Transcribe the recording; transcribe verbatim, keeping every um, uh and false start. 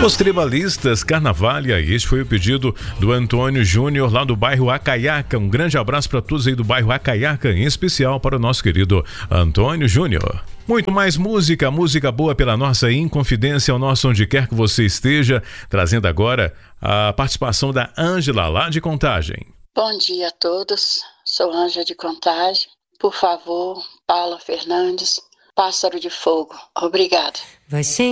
Os tribalistas Carnavalha, e este foi o pedido do Antônio Júnior, lá do bairro Acaiaca. Um grande abraço para todos aí do bairro Acaiaca, em especial para o nosso querido Antônio Júnior. Muito mais música, música boa pela nossa Inconfidência, ao nosso onde quer que você esteja, trazendo agora a participação da Ângela, lá de Contagem. Bom dia a todos, sou Ângela de Contagem. Por favor, Paula Fernandes, Pássaro de Fogo. Obrigada. Vai ser